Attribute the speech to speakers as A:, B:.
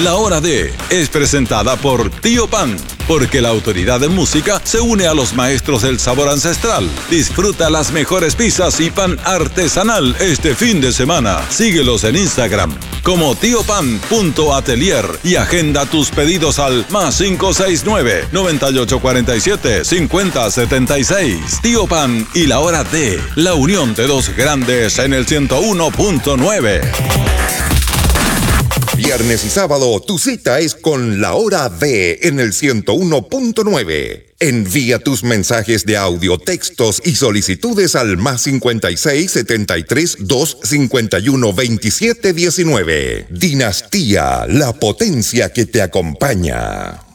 A: La Hora de es presentada por Tío Pan, porque la autoridad de música se une a los maestros del sabor ancestral. Disfruta las mejores pizzas y pan artesanal este fin de semana. Síguelos en Instagram como tiopan.atelier y agenda tus pedidos al +569 9847 5076. Tío Pan y La Hora de, la unión de dos grandes en el 101.9.
B: Viernes y sábado, tu cita es con La Hora de en el 101.9. Envía tus mensajes de audio, textos y solicitudes al +56 73 251 2719. Dinastía, la potencia que te acompaña.